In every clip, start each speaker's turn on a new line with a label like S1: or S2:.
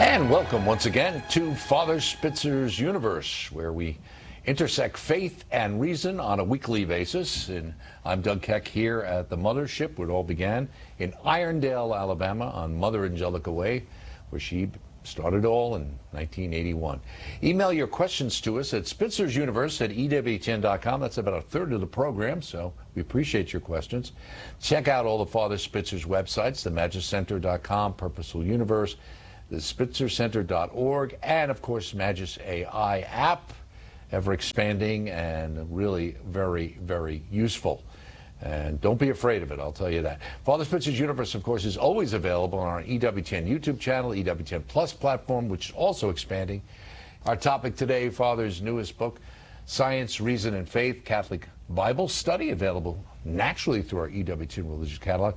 S1: And welcome once again to Father Spitzer's Universe, where we intersect faith and reason on a weekly basis. And I'm Doug Keck here at the Mothership, where it all began in Irondale, Alabama, on Mother Angelica Way, where she started all in 1981. Email your questions to us at spitzer'suniverse@ewtn.com. That's about a third of the program, so we appreciate your questions. Check out all the Father Spitzer's websites, themagiscenter.com, Purposeful Universe, the spitzercenter.org, and of course Magis AI app, ever expanding and really very, very useful. And don't be afraid of it, I'll tell you that. Father Spitzer's Universe, of course, is always available on our EWTN YouTube channel, EWTN Plus platform, which is also expanding. Our topic today, Father's newest book, Science, Reason, and Faith, Catholic Bible Study, available naturally through our EWTN Religious Catalog,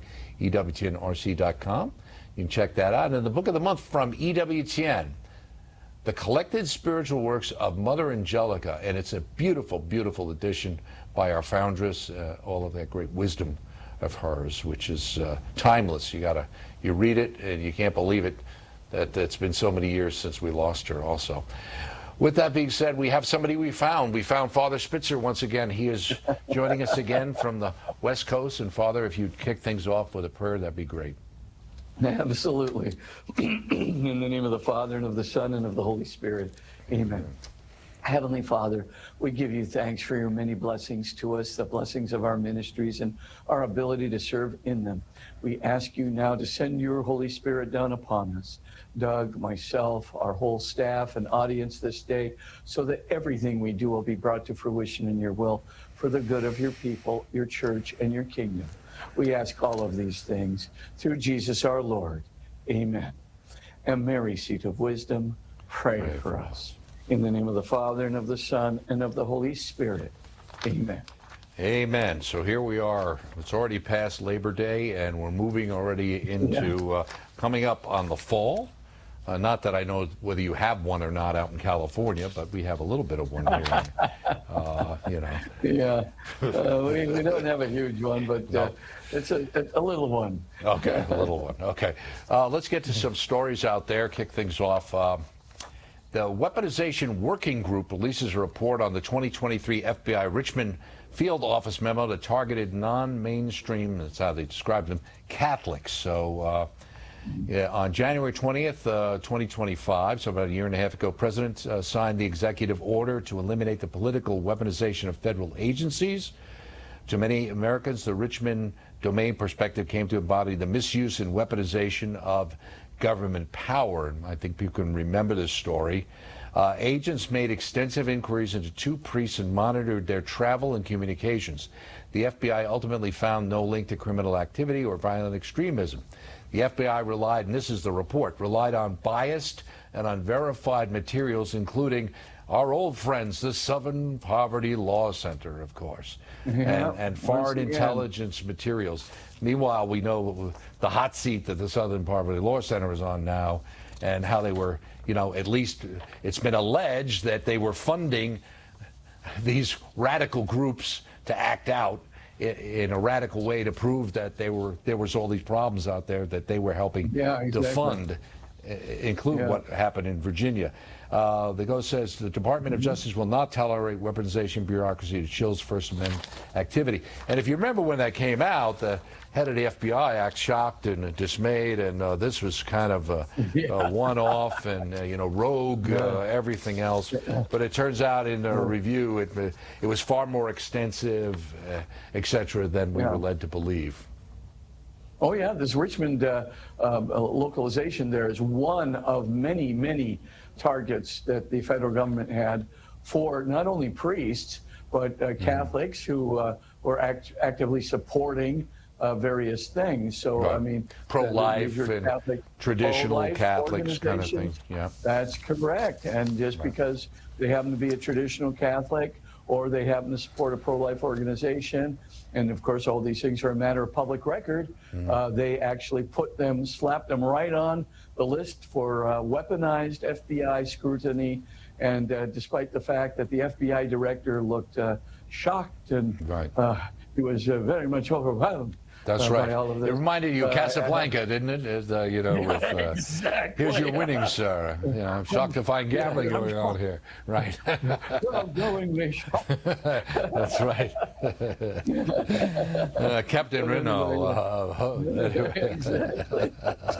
S1: EWTNRC.com. You can check that out. And the book of the month from EWTN, The Collected Spiritual Works of Mother Angelica. And it's a beautiful, beautiful edition by our foundress, all of that great wisdom of hers, which is timeless. You read it and you can't believe it that it's been so many years since we lost her also. With that being said, we have somebody we found. We found Father Spitzer once again. He is joining us again from the West Coast. And Father, if you'd kick things off with a prayer, that'd be great.
S2: Absolutely. In the name of the Father, and of the Son, and of the Holy Spirit. Amen. Heavenly Father, we give you thanks for your many blessings to us, the blessings of our ministries and our ability to serve in them. We ask you now to send your Holy Spirit down upon us, Doug, myself, our whole staff and audience this day, so that everything we do will be brought to fruition in your will for the good of your people, your church, and your kingdom. We ask all of these things through Jesus our Lord. Amen. And Mary, seat of wisdom, pray for us. In the name of the Father, and of the Son, and of the Holy Spirit. Amen.
S1: Amen. So here we are. It's already past Labor Day, and we're moving already into coming up on the fall. Not that I know whether you have one or not out in California, but we have a little bit of one here. You know.
S2: Yeah. We don't have a huge one, but no. It's a little one.
S1: Okay, a little one. Okay. Let's get to some stories out there, kick things off. The Weaponization Working Group releases a report on the 2023 FBI Richmond Field Office memo that targeted non-mainstream, that's how they described them, Catholics. So on January 20th, 2025, so about a year and a half ago, President signed the executive order to eliminate the political weaponization of federal agencies. To many Americans, the Richmond domain perspective came to embody the misuse and weaponization of government power. And I think people can remember this story. Agents made extensive inquiries into two priests and monitored their travel and communications. The FBI ultimately found no link to criminal activity or violent extremism. The FBI relied, and this is the report, relied on biased and unverified materials, including our old friends, the Southern Poverty Law Center, of course, and foreign intelligence materials. Meanwhile, we know the hot seat that the Southern Poverty Law Center is on now, and how they were, you know, at least it's been alleged that they were funding these radical groups to act out in a radical way to prove that there was all these problems out there that they were helping to fund, include what happened in Virginia. The Go says the Department of Justice will not tolerate weaponization bureaucracy that chills First Amendment activity. And if you remember when that came out, the head of the FBI acts shocked and dismayed, and this was kind of a one-off and rogue, everything else. But it turns out in the review, it was far more extensive, etc., than we were led to believe.
S2: Oh yeah, this Richmond localization there is one of many, many targets that the federal government had for not only priests, but Catholics who were actively supporting various things. So, I mean,
S1: pro-life and Catholic, traditional Catholics kind of thing. Yeah,
S2: that's correct. And just because they happen to be a traditional Catholic or they happen to support a pro-life organization, and of course all these things are a matter of public record, they actually slapped them right on the list for weaponized FBI scrutiny. And despite the fact that the FBI director looked shocked and he was very much overwhelmed
S1: That's
S2: by
S1: right.
S2: all of this.
S1: It reminded you of Casablanca, didn't it? You know, with,
S2: exactly.
S1: here's your winnings, sir. You know, I'm shocked to find gambling going on here. Right.
S2: Well, knowingly.
S1: That's right. Captain Renault.
S2: Exactly.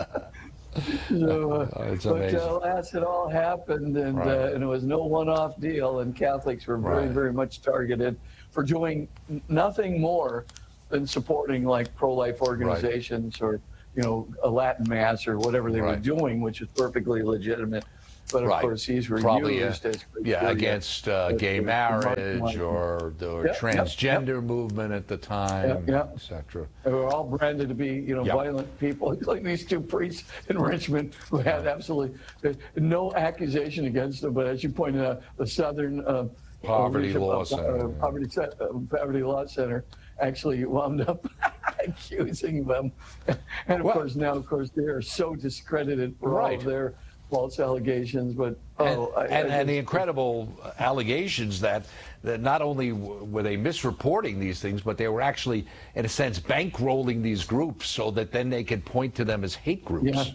S2: So,
S1: It's
S2: but
S1: amazing.
S2: alas, it all happened, and
S1: Right.
S2: and it was no one-off deal. And Catholics were very,
S1: Right.
S2: very much targeted for doing nothing more than supporting like pro-life organizations or a Latin mass or whatever they were
S1: Right.
S2: doing, which is perfectly legitimate. But of
S1: Right.
S2: course, these were
S1: Probably,
S2: used as
S1: against gay marriage or transgender movement at the time, etc.
S2: They were all branded to be, violent people, including these two priests in Richmond who had absolutely no accusation against them. But as you pointed out, the Southern
S1: Poverty Law Center.
S2: Poverty Law Center actually wound up accusing them. And of course, they are so discredited for all of their false allegations, but
S1: and the incredible allegations that not only were they misreporting these things, but they were actually, in a sense, bankrolling these groups so that then they could point to them as hate groups.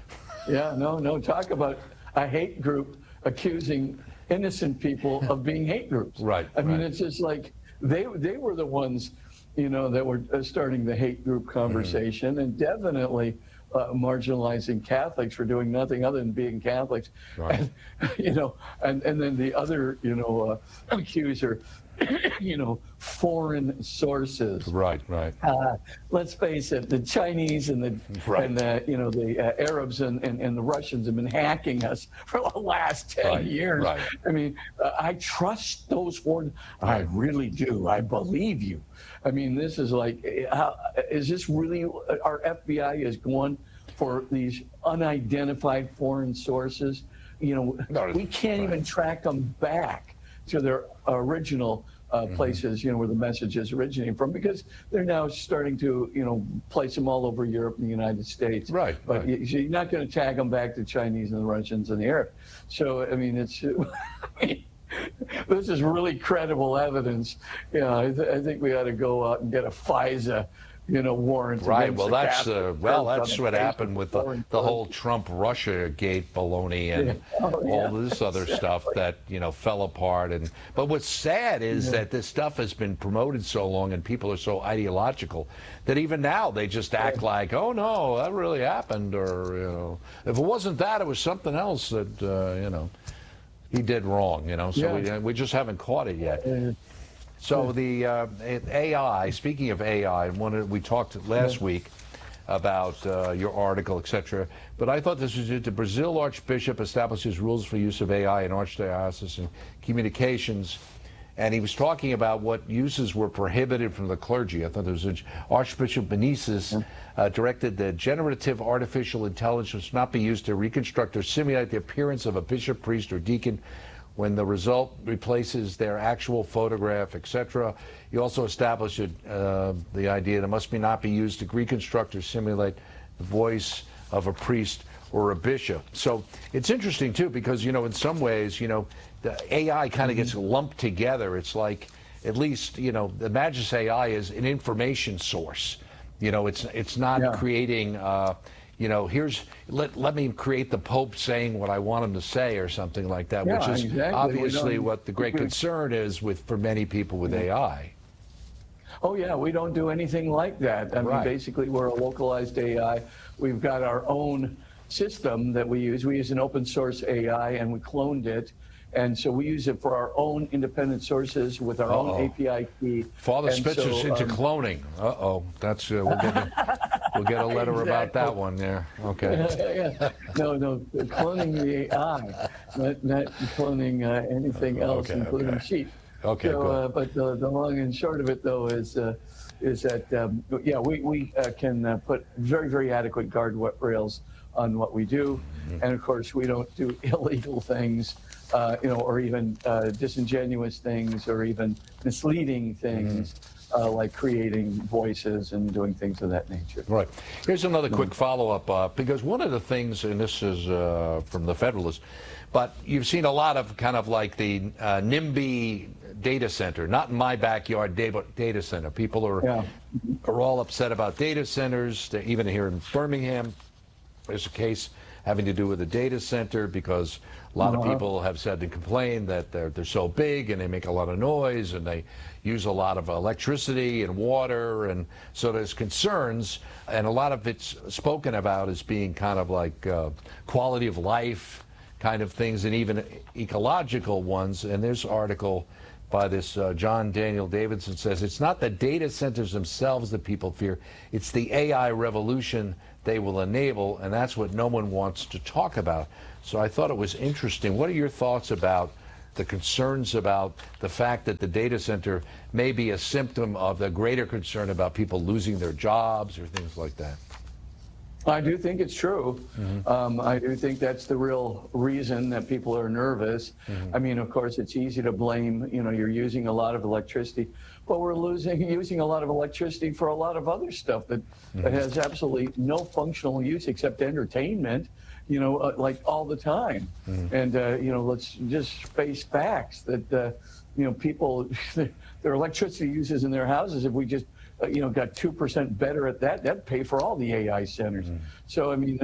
S2: No, talk about a hate group accusing innocent people of being hate groups.
S1: Right.
S2: I mean, it's just like they were the ones, that were starting the hate group conversation, and definitely marginalizing Catholics for doing nothing other than being Catholics.
S1: Right.
S2: And then the other, accuser, foreign sources.
S1: Right.
S2: Let's face it, the Chinese and the Arabs and the Russians have been hacking us for the last 10 years.
S1: Right.
S2: I mean, I trust those foreign. I really do. I believe you. I mean, this is like, is this really our FBI is going for these unidentified foreign sources? We can't even track them back to their original places, where the messages originating from, because they're now starting to, place them all over Europe and the United States.
S1: Right.
S2: But you're not going to tag them back to Chinese and the Russians and the Arabs. So, I mean, it's. This is really credible evidence. I think we ought to go out and get a FISA, warrant.
S1: Right. Well, that's what happened with the whole Trump-Russia gate baloney and all this other stuff that fell apart. But what's sad is that this stuff has been promoted so long and people are so ideological that even now they just act like, oh no, that really happened, or if it wasn't that, it was something else that he did wrong. So we just haven't caught it yet. So the AI, speaking of AI, we talked last week about your article, etc. But I thought this was it. The Brazil Archbishop establishes rules for use of AI in archdiocesan communications. And he was talking about what uses were prohibited from the clergy. I thought there was Archbishop Benitez directed that generative artificial intelligence not be used to reconstruct or simulate the appearance of a bishop, priest, or deacon when the result replaces their actual photograph, etc. He also established the idea that it must not be used to reconstruct or simulate the voice of a priest or a bishop. So it's interesting, too, because, in some ways, the AI kind of gets lumped together. It's like, at least, the Magis AI is an information source. It's not creating, let me create the Pope saying what I want him to say or something like that, which is obviously what the great concern is for many people with AI.
S2: Oh, yeah, we don't do anything like that. I mean, basically, we're a localized AI. We've got our own system that we use. We use an open source AI, and we cloned it. And so we use it for our own independent sources with our own API key.
S1: Father Spitzer's into cloning. That's we'll get a letter about that one there. Okay.
S2: No, cloning the AI, not cloning anything else, including sheep.
S1: Okay.
S2: So, but the long and short of it, though, is that we can put very, very adequate guardrails on what we do, and of course we don't do illegal things. Or even disingenuous things, or even misleading things. like creating voices and doing things of that nature.
S1: Right. Here's another quick follow-up, because one of the things, and this is from the Federalist, but you've seen a lot of kind of like the NIMBY data center, not in my backyard data center. People are all upset about data centers, even here in Birmingham. There's a case having to do with a data center because a lot of people have said and complained that they're so big and they make a lot of noise and they use a lot of electricity and water, and so there's concerns, and a lot of it's spoken about as being kind of like quality of life kind of things, and even ecological ones. And this article by this John Daniel Davidson says it's not the data centers themselves that people fear, it's the AI revolution they will enable, and that's what no one wants to talk about. So I thought it was interesting. What are your thoughts about the concerns about the fact that the data center may be a symptom of the greater concern about people losing their jobs or things like that?
S2: I do think it's true. I do think that's the real reason that people are nervous. I mean, of course, it's easy to blame, you're using a lot of electricity, but we're using a lot of electricity for a lot of other stuff that has absolutely no functional use except entertainment, like all the time. And, let's just face facts that, people, their electricity uses in their houses, if we just got 2% better at that, that'd pay for all the AI centers. So, I mean,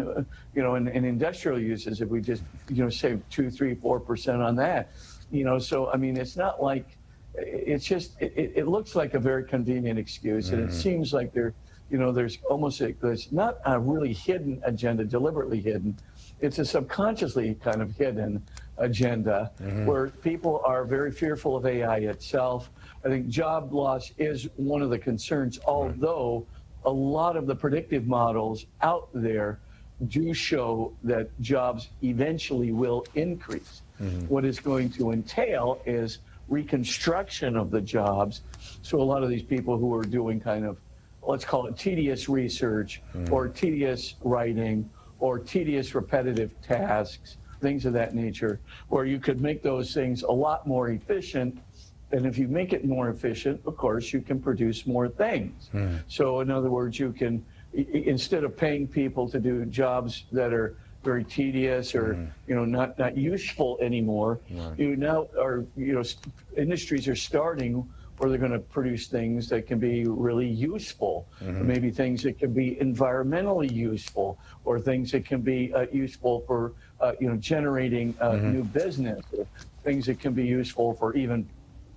S2: in industrial uses, if we just, save 2, 3, 4% on that, so, I mean, it's not like, it's just, it looks like a very convenient excuse. And it seems like there's almost there's not a really hidden agenda, deliberately hidden. It's a subconsciously kind of hidden agenda where people are very fearful of AI itself. I think job loss is one of the concerns, although a lot of the predictive models out there do show that jobs eventually will increase. What it's going to entail is reconstruction of the jobs. So a lot of these people who are doing kind of, let's call it tedious research or tedious writing or tedious repetitive tasks, things of that nature, where you could make those things a lot more efficient. And if you make it more efficient, of course, you can produce more things. So in other words, you can, instead of paying people to do jobs that are very tedious or, not useful anymore, you now are, industries are starting where they're going to produce things that can be really useful, maybe things that can be environmentally useful, or things that can be useful for, generating new business, or things that can be useful for even,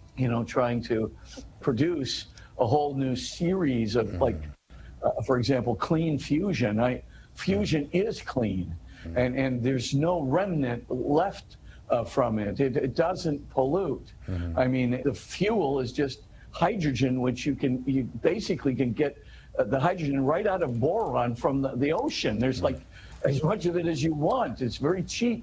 S2: trying to produce a whole new series of, like, for example, clean fusion. Fusion is clean, and there's no remnant left from it. It doesn't pollute. I mean, the fuel is just hydrogen, which you basically can get the hydrogen right out of boron from the ocean. There's like as much of it as you want. It's very cheap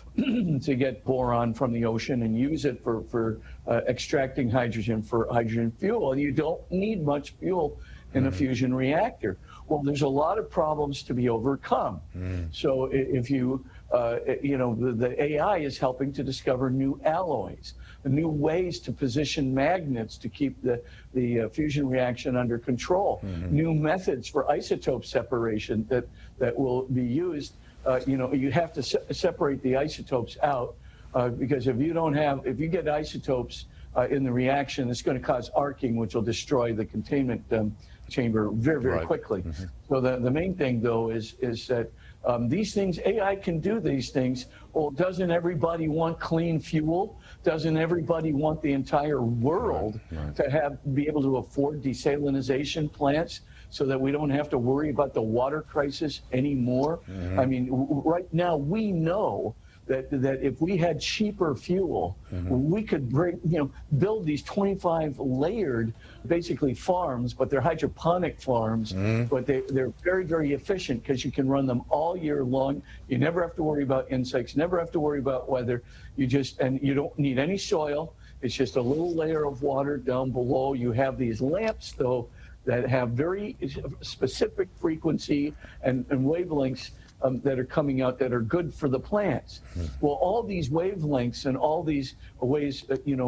S2: to get boron from the ocean and use it for extracting hydrogen for hydrogen fuel. And you don't need much fuel in a fusion reactor. Well, there's a lot of problems to be overcome. So if you, the AI is helping to discover new alloys, new ways to position magnets to keep the fusion reaction under control, new methods for isotope separation that will be used. You have to separate the isotopes out because if you get isotopes in the reaction, it's going to cause arcing, which will destroy the containment chamber very, very quickly. So the main thing, though, is that these things, AI can do these things. Well, doesn't everybody want clean fuel? Doesn't everybody want the entire world to be able to afford desalination plants so that we don't have to worry about the water crisis anymore? I mean, right now we know that if we had cheaper fuel, we could build these 25 layered, basically farms, but they're hydroponic farms, but they're very, very efficient because you can run them all year long. You never have to worry about insects, never have to worry about weather. And you don't need any soil. It's just a little layer of water down below. You have these lamps, though, that have very specific frequency and wavelengths that are coming out that are good for the plants. Well, all these wavelengths and all these ways,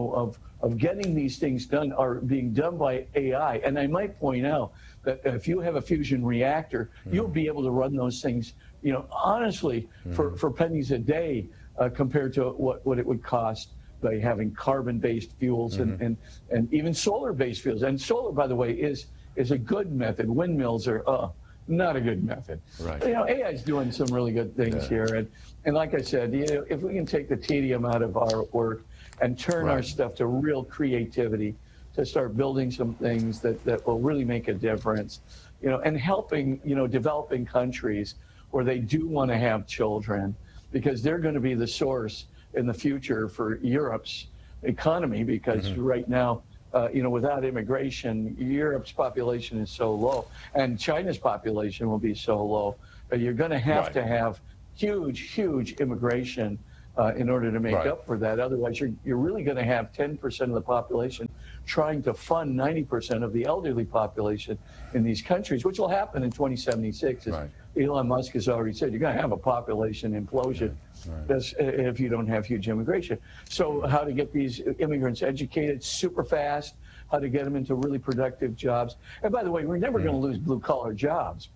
S2: of getting these things done are being done by AI. And I might point out that if you have a fusion reactor, you'll be able to run those things, honestly, for pennies a day compared to what it would cost by having carbon-based fuels and even solar-based fuels. And solar, by the way, is a good method. Windmills are not a good method.
S1: Right.
S2: AI is doing some really good things here. And like I said, if we can take the tedium out of our work and turn our stuff to real creativity, to start building some things that will really make a difference, and helping, developing countries where they do want to have children, because they're going to be the source in the future for Europe's economy, because right now, without immigration, Europe's population is so low, and China's population will be so low. You're going to have to have huge immigration in order to make up for that. Otherwise, you're really going to have 10% of the population trying to fund 90% of the elderly population in these countries, which will happen in 2076. As Elon Musk has already said, you're going to have a population implosion if you don't have huge immigration. So how to get these immigrants educated super fast, how to get them into really productive jobs. And by the way, we're never going to lose blue-collar jobs.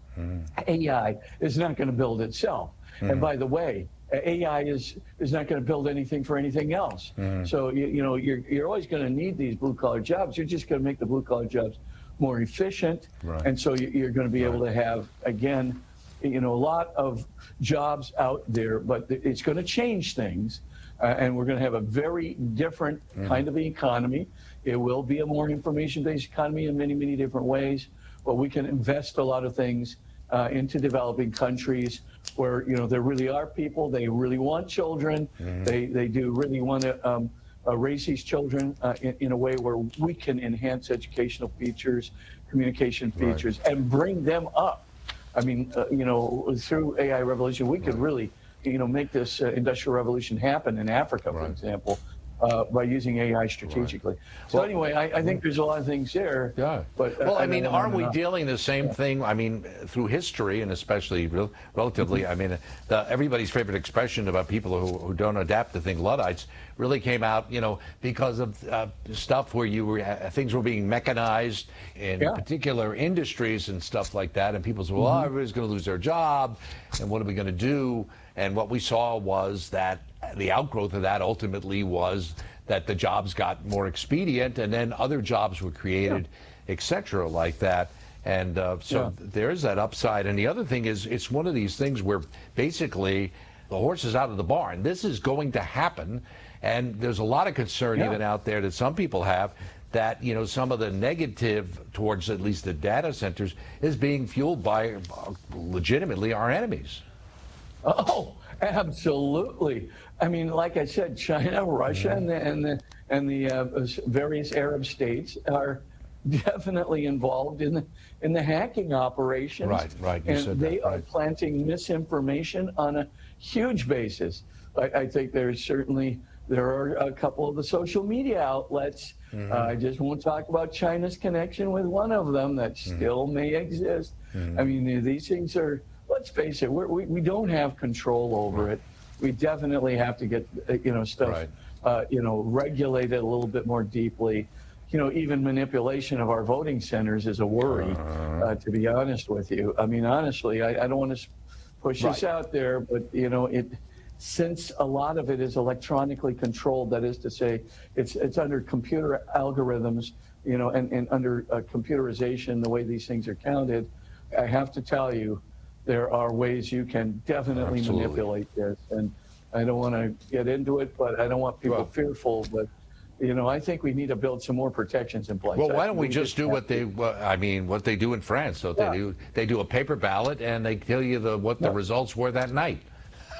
S2: AI is not going to build itself. And by the way, AI is not going to build anything for anything else. So you're always going to need these blue-collar jobs. You're just going to make the blue-collar jobs more efficient, and so you're going to be able to have, again, a lot of jobs out there. But it's going to change things, and we're going to have a very different kind of economy. It will be a more information-based economy in many different ways, but we can invest a lot of things into developing countries where there really are people, they really want children, they do really want to raise these children in a way where we can enhance educational features, communication features, and bring them up. I mean, through AI revolution, we could really make this industrial revolution happen in Africa, for example, by using AI strategically. So anyway, I think there's a lot of things there. But
S1: well, I mean, aren't we dealing the same thing? I mean, through history, and especially relatively, I mean, everybody's favorite expression about people who don't adapt to things, Luddites, really came out, because of stuff where things were being mechanized in particular industries and stuff like that, and people said, well, everybody's going to lose their job, and what are we going to do? And what we saw was that the outgrowth of that ultimately was that the jobs got more expedient, and then other jobs were created, et cetera, like that. And so there is that upside. And the other thing is, it's one of these things where basically the horse is out of the barn. This is going to happen, and there's a lot of concern even out there that some people have that, some of the negative towards at least the data centers is being fueled by legitimately our enemies.
S2: Oh, absolutely. I mean, like I said, China, Russia, and the various Arab states are definitely involved in the hacking operations.
S1: Right. You
S2: and
S1: said
S2: they
S1: that,
S2: are planting misinformation on a huge basis. I think there are a couple of the social media outlets. I just won't talk about China's connection with one of them that still may exist. I mean, these things are. Let's face it, we don't have control over it. We definitely have to get, stuff, regulated a little bit more deeply. Even manipulation of our voting centers is a worry, to be honest with you. I mean, honestly, I don't want to push this out there, but, since a lot of it is electronically controlled, that is to say, it's under computer algorithms, and under computerization, the way these things are counted, I have to tell you, there are ways you can definitely manipulate this. And I don't want to get into it, but I don't want people fearful. But, I think we need to build some more protections in place.
S1: Well, why don't we just do what they do in France? So they do a paper ballot, and they tell you what the results were that night.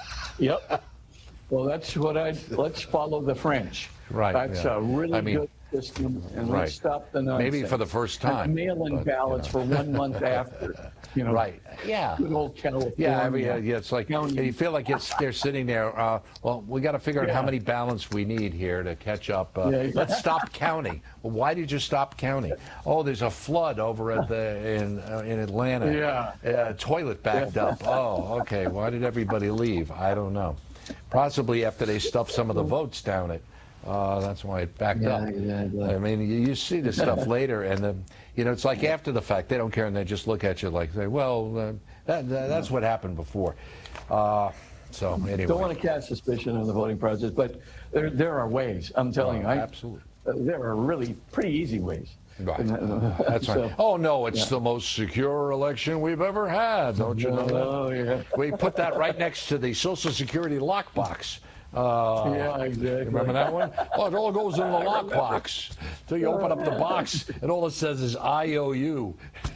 S2: Well, that's what let's follow the French.
S1: Right.
S2: That's a really good system and
S1: Right.
S2: let's stop the nonsense.
S1: Maybe for the first time.
S2: Mail-in
S1: but,
S2: ballots for 1 month after.
S1: Right. Yeah.
S2: Good old California.
S1: Yeah, yeah, it's like
S2: County.
S1: you feel like they're sitting there. Well, we got to figure out how many ballots we need here to catch up. Let's stop counting. Well, why did you stop counting? Oh, there's a flood over at in Atlanta.
S2: Yeah.
S1: Toilet backed up. Oh, okay. Why did everybody leave? I don't know. Possibly after they stuffed some of the votes down it. That's why it backed up.
S2: Exactly.
S1: I mean, you see this stuff later, and it's like after the fact, they don't care, and they just look at you like, well, that's what happened before. So anyway,
S2: Don't want to cast suspicion on the voting process, but there are ways. I'm telling you,
S1: absolutely,
S2: there are really pretty easy ways.
S1: Right. That's right. Oh no, it's the most secure election we've ever had. Don't you know that?
S2: Oh yeah.
S1: We put that right next to the Social Security lockbox.
S2: Yeah, exactly.
S1: Remember that one? Oh, it all goes in the lockbox. So you open up the box, and all it says is IOU.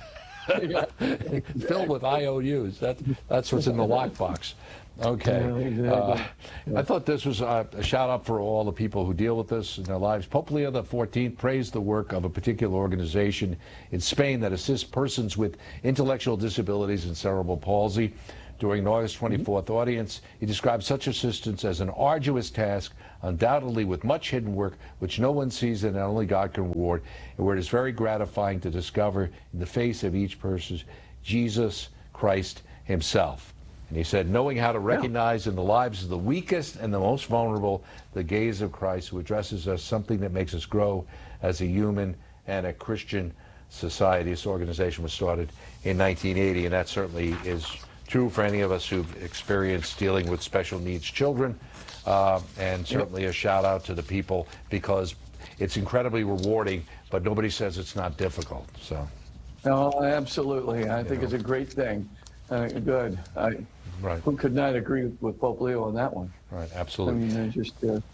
S1: Filled with IOUs. That's what's in the lockbox. Okay.
S2: Yeah, exactly.
S1: I thought this was a shout out for all the people who deal with this in their lives. Pope Leo XIV praised the work of a particular organization in Spain that assists persons with intellectual disabilities and cerebral palsy. During an August 24th audience, he described such assistance as an arduous task, undoubtedly with much hidden work, which no one sees and only God can reward, and where it is very gratifying to discover in the face of each person Jesus Christ himself. And he said, knowing how to recognize in the lives of the weakest and the most vulnerable the gaze of Christ, who addresses us, something that makes us grow as a human and a Christian society. This organization was started in 1980, and that certainly is true for any of us who've experienced dealing with special needs children. And certainly a shout out to the people, because it's incredibly rewarding, but nobody says it's not difficult. So.
S2: No, absolutely. I think it's a great thing. Good.
S1: Right.
S2: Who could not agree with Pope Leo on that one?
S1: Right,
S2: I
S1: absolutely.
S2: mean, just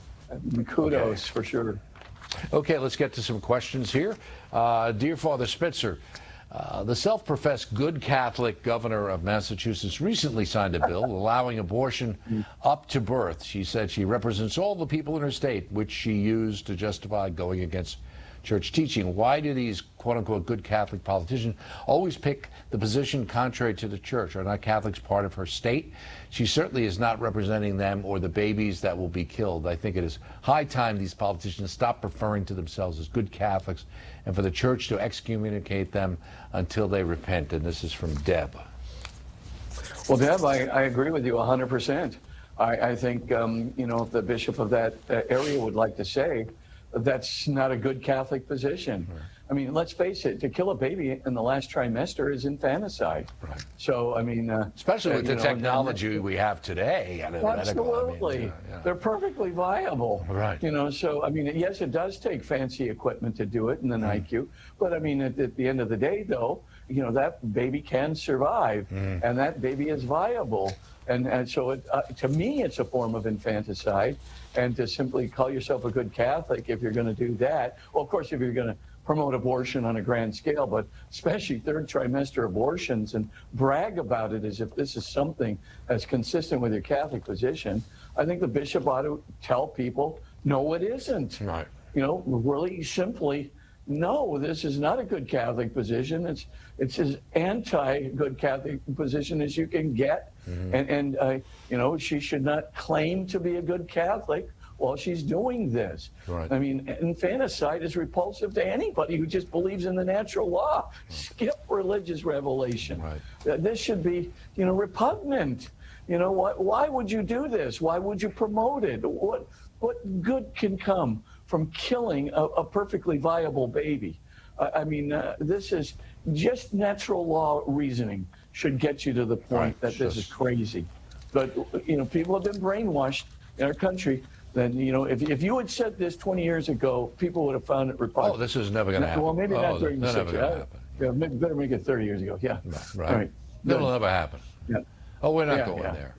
S2: kudos for sure.
S1: Okay, let's get to some questions here. Dear Father Spitzer, the self-professed good Catholic governor of Massachusetts recently signed a bill allowing abortion up to birth. She said she represents all the people in her state, which she used to justify going against church teaching. Why do these quote-unquote good Catholic politicians always pick the position contrary to the church? Are not Catholics part of her state? She certainly is not representing them or the babies that will be killed. I think it is high time these politicians stop referring to themselves as good Catholics and for the church to excommunicate them until they repent. And this is from Deb.
S2: Well, Deb, I agree with you 100%. I think, if the bishop of that area would like to say, that's not a good Catholic position. Right. I mean, let's face it, to kill a baby in the last trimester is infanticide.
S1: Right.
S2: So, I mean...
S1: especially with the technology we have today.
S2: Absolutely. I mean, they're perfectly viable.
S1: Right.
S2: So, I mean, yes, it does take fancy equipment to do it in the NICU. But, I mean, at the end of the day, though, that baby can survive. And that baby is viable. And so, to me, it's a form of infanticide. And to simply call yourself a good Catholic, if you're going to do that, well, of course, if you're going to promote abortion on a grand scale, but especially third trimester abortions, and brag about it as if this is something that's consistent with your Catholic position, I think the bishop ought to tell people, no, it isn't.
S1: Right.
S2: Really simply, no, this is not a good Catholic position. It's as anti-good Catholic position as you can get. And she should not claim to be a good Catholic while she's doing this.
S1: Right.
S2: I mean, infanticide is repulsive to anybody who just believes in the natural law. Skip religious revelation.
S1: Right.
S2: This should be, repugnant. Why would you do this? Why would you promote it? What good can come from killing a perfectly viable baby? This is just natural law reasoning should get you to the point that this is crazy. But, people have been brainwashed in our country. Then, if you had said this 20 years ago, people would have found it repugnant.
S1: Oh, this is never going to happen.
S2: Well, maybe not during the 60s.
S1: Yeah,
S2: better make it 30 years ago. Yeah.
S1: Right. That'll never happen.
S2: Yeah.
S1: Oh, we're not going there.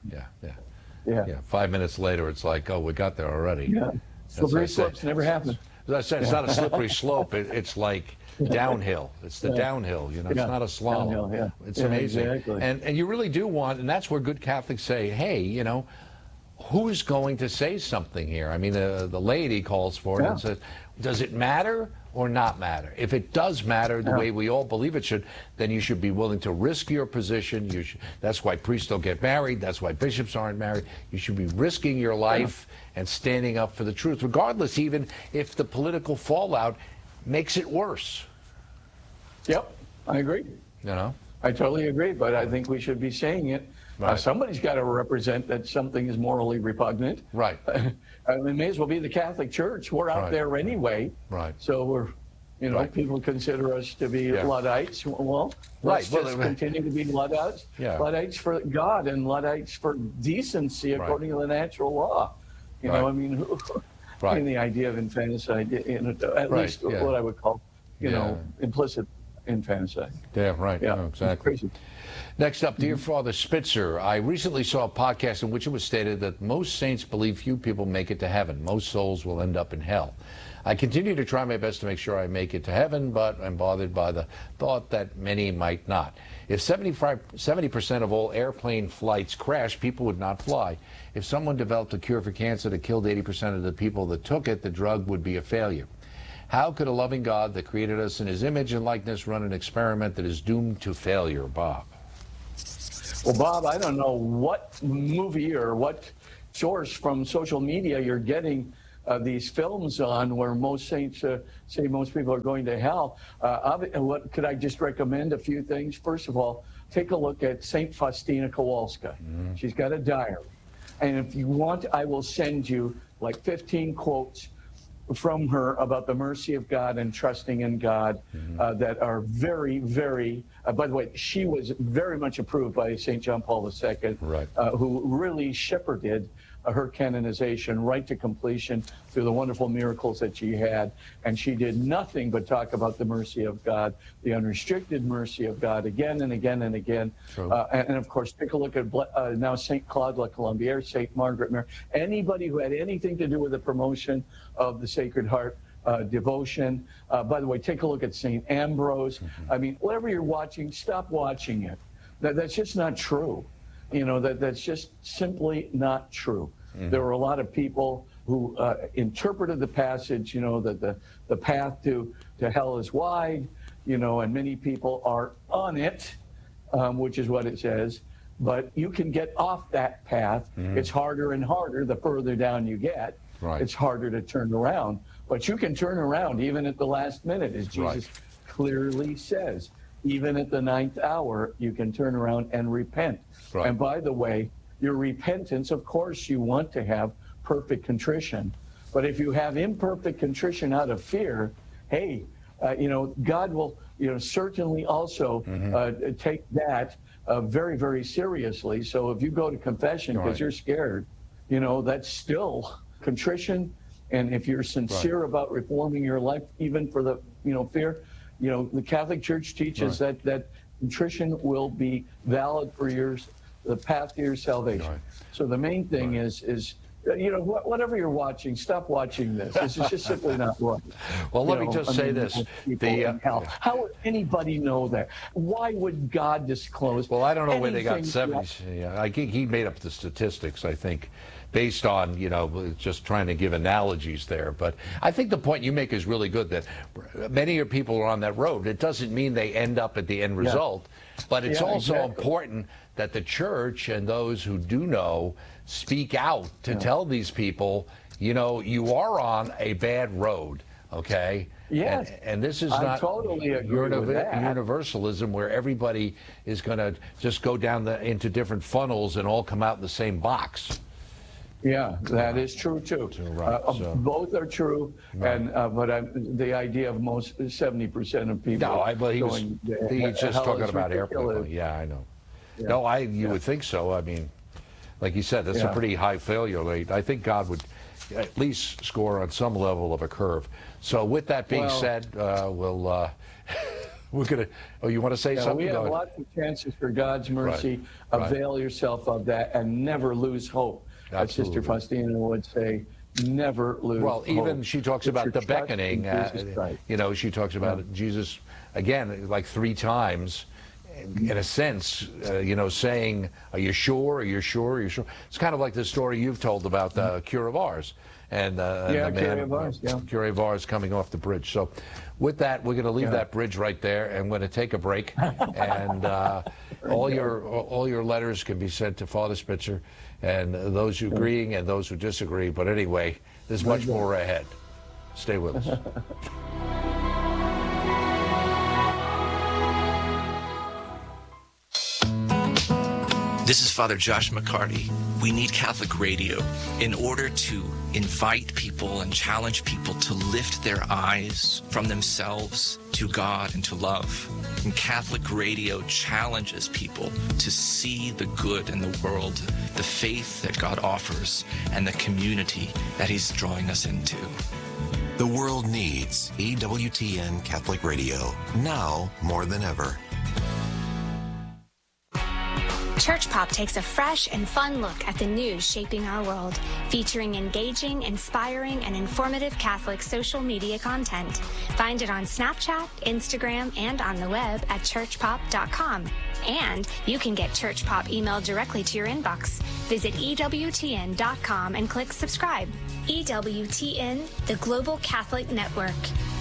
S1: Yeah. 5 minutes later, it's like, oh, we got there already.
S2: Yeah. Slippery slopes never happen.
S1: As I said, it's not a slippery slope. It's like downhill. It's the downhill. It's not a slalom.
S2: Downhill,
S1: It's amazing.
S2: Exactly.
S1: And you really do want, and that's where good Catholics say, hey, who's going to say something here? I mean, the lady calls for it and says, does it matter or not matter? If it does matter the way we all believe it should, then you should be willing to risk your position. That's why priests don't get married. That's why bishops aren't married. You should be risking your life and standing up for the truth, regardless, even if the political fallout makes it worse.
S2: Yep, I agree. I totally agree, but I think we should be saying it.
S1: Right.
S2: Somebody's got to represent that something is morally repugnant.
S1: Right.
S2: It may as well be the Catholic Church. We're out there anyway.
S1: Right.
S2: So we're, people consider us to be Luddites. Well, let's just continue to be Luddites. Luddites for God and Luddites for decency according to the natural law. You know, I mean, in the idea of infanticide, at least what I would call, you know, implicit infanticide.
S1: Yeah, right.
S2: Yeah,
S1: no, exactly.
S2: Crazy.
S1: Next up, Dear Father Spitzer, I recently saw a podcast in which it was stated that most saints believe few people make it to heaven. Most souls will end up in hell. I continue to try my best to make sure I make it to heaven, but I'm bothered by the thought that many might not. If 70% of all airplane flights crash, people would not fly. If someone developed a cure for cancer that killed 80% of the people that took it, the drug would be a failure. How could a loving God that created us in his image and likeness run an experiment that is doomed to failure, Bob?
S2: Well, Bob, I don't know what movie or what source from social media you're getting these films on where most saints say most people are going to hell. What could I just recommend? A few things. First of all, take a look at St. Faustina Kowalska. She's got a diary. And if you want, I will send you like 15 quotes from her about the mercy of God and trusting in God that are very, very, by the way, she was very much approved by St. John Paul II, who really shepherded her canonization right to completion through the wonderful miracles that she had. And she did nothing but talk about the mercy of God, the unrestricted mercy of God again and again and again. And of course, take a look at now St. Claude La Colombière, St. Margaret Mary, anybody who had anything to do with the promotion of the Sacred Heart devotion. By the way, take a look at St. Ambrose. I mean, whatever you're watching, stop watching it. That's just not true. You know, that's just simply not true. There were a lot of people who interpreted the passage, you know, that the path to hell is wide, you know, and many people are on it, which is what it says. But you can get off that path. It's harder and harder the further down you get. It's harder to turn around. But you can turn around even at the last minute, as Jesus clearly says. Even at the 9th hour, you can turn around and repent. And by the way, your repentance, of course, you want to have perfect contrition. But if you have imperfect contrition out of fear, hey, you know, God will, you know, certainly also take that very, very seriously. So if you go to confession because you're scared, you know, that's still contrition. And if you're sincere about reforming your life, even for the, you know, fear, you know, the Catholic Church teaches that contrition will be valid for the path to your salvation. So the main thing is, you know, whatever you're watching, stop watching this. This is just simply not right.
S1: Well, let me just say this.
S2: How would anybody know that? Why would God disclose?
S1: Well, I don't know where they got 70. I think he made up the statistics, I think, based on, you know, just trying to give analogies there. But I think the point you make is really good, that many of people are on that road. It doesn't mean they end up at the end result, but it's also important that the church and those who do know speak out to tell these people, you know, you are on a bad road, okay?
S2: Yes.
S1: And this is not
S2: totally
S1: universalism where everybody is going to just go down into different funnels and all come out in the same box.
S2: Yeah, that is true too. Both are true, and but the idea of most 70% of people.
S1: No, but he's just talking about airplane. Yeah, I know. Yeah. No, you would think so. I mean, like you said, that's a pretty high failure rate. I think God would at least score on some level of a curve. So with that being said, we're gonna. Oh, you want to say something?
S2: We have lots of chances for God's mercy. Avail yourself of that and never lose hope. As Sister Faustina would say, never lose hope.
S1: Well, even she talks about the beckoning. You know, she talks about Jesus again like 3 times. in a sense, saying, "Are you sure? Are you sure? Are you sure?" It's kind of like the story you've told about Cure of Ars. And Cure of Ars coming off the bridge. So with that, we're going to leave that bridge right there, and we're going to take a break. And all your letters can be sent to Father Spitzer, and those who agreeing and those who disagree. But anyway, there's much more ahead. Stay with us.
S3: This is Father Josh McCarty. We need Catholic radio in order to invite people and challenge people to lift their eyes from themselves to God and to love. And Catholic radio challenges people to see the good in the world, the faith that God offers, and the community that He's drawing us into.
S4: The world needs EWTN Catholic Radio, now more than ever.
S5: Church Pop takes a fresh and fun look at the news shaping our world, featuring engaging, inspiring, and informative Catholic social media content. Find it on Snapchat, Instagram, and on the web at churchpop.com. And you can get Church Pop emailed directly to your inbox. Visit EWTN.com and click subscribe. EWTN, the Global Catholic Network.